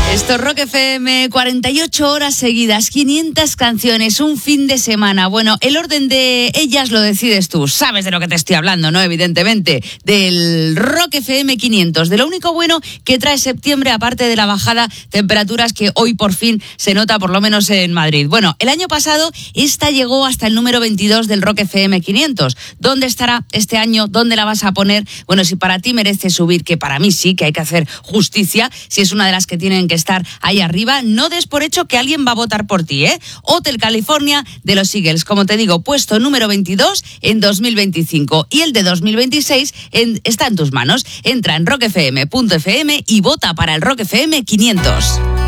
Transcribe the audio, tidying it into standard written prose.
Esto es Rock FM, 48 horas seguidas, 500 canciones, un fin de semana. Bueno, el orden de ellas lo decides tú. Sabes de lo que te estoy hablando, ¿no? Evidentemente, del Rock FM 500. De lo único bueno que trae septiembre, aparte de la bajada temperaturas que hoy por fin se nota, por lo menos en Madrid. Bueno, el año pasado esta llegó hasta el número 22 del Rock FM 500. ¿Dónde estará este año? ¿Dónde la vas a poner? Bueno, si para ti merece subir, que para mí sí, que hay que hacer justicia, si es una de las que tienen que estar ahí arriba, no des por hecho que alguien va a votar por ti, ¿eh? Hotel California de los Eagles, como te digo, puesto número 22 en 2025. Y el de 2026 está en tus manos. Entra en rockfm.fm y vota para el Rock FM 500.